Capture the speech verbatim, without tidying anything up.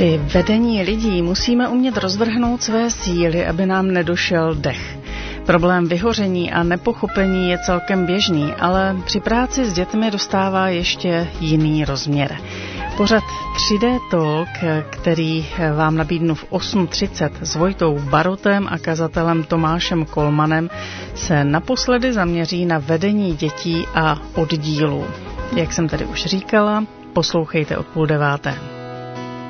Při vedení lidí musíme umět rozvrhnout své síly, aby nám nedošel dech. Problém vyhoření a nepochopení je celkem běžný, ale při práci s dětmi dostává ještě jiný rozměr. Pořad tři dé Talk, který vám nabídnu v osm třicet s Vojtou Barotem a kazatelem Tomášem Kolmanem, se naposledy zaměří na vedení dětí a oddílů. Jak jsem tady už říkala, poslouchejte od půl deváté.